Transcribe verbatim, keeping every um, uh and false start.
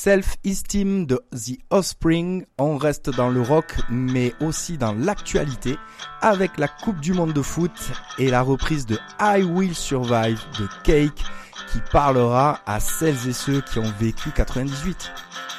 Self-Esteem de The Offspring. On reste dans le rock mais aussi dans l'actualité avec la Coupe du Monde de foot et la reprise de I Will Survive de Cake qui parlera à celles et ceux qui ont vécu quatre-vingt-dix-huit.